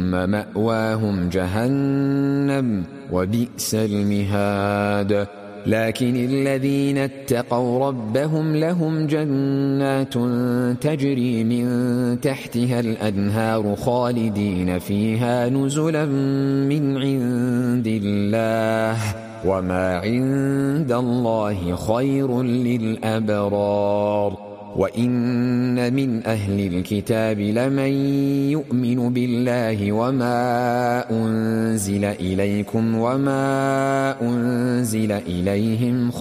ثم مأواهم جهنم وبئس المهاد. لكن الذين اتقوا ربهم لهم جنات تجري من تحتها الأنهار خالدين فيها نزلا من عند الله، وما عند الله خير للأبرار. وإن من أهل الكتاب لمن يؤمن بالله وما أنزل إليكم وما أنزل إليهم